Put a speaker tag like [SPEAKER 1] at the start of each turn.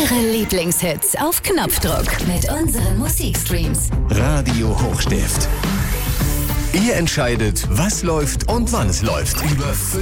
[SPEAKER 1] Eure Lieblingshits auf Knopfdruck mit unseren Musikstreams.
[SPEAKER 2] Radio Hochstift. Ihr entscheidet, was läuft und wann es läuft. Über